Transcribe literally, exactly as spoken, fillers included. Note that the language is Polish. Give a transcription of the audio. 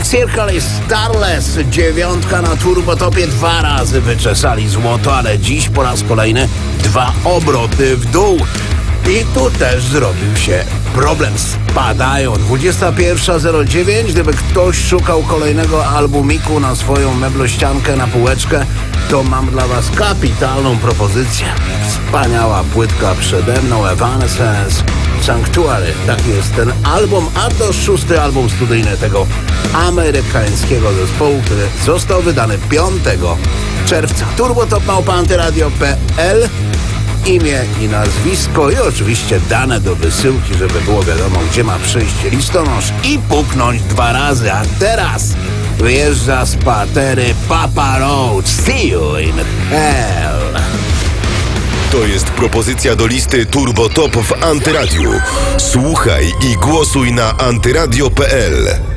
Circle i Starless, dziewiątka na turbotopie, dwa razy wyczesali złoto, ale dziś po raz kolejny dwa obroty w dół. I tu też zrobił się problem. Spadają. dwudziesta pierwsza zero dziewięć. Gdyby ktoś szukał kolejnego albumiku na swoją meblościankę, na półeczkę, to mam dla was kapitalną propozycję. Wspaniała płytka przede mną, Evanescence, Sanctuary. Tak jest ten album, a to szósty album studyjny tego amerykańskiego zespołu, który został wydany piątego czerwca. turbotop małpa antyradio kropka pe el. Imię i nazwisko i oczywiście dane do wysyłki, żeby było wiadomo, gdzie ma przyjść listonosz i puknąć dwa razy. A teraz wyjeżdża z patery Papa Roach, See You in Hell. To jest propozycja do listy Turbo Top w Antyradiu. Słuchaj i głosuj na antyradio kropka pe el.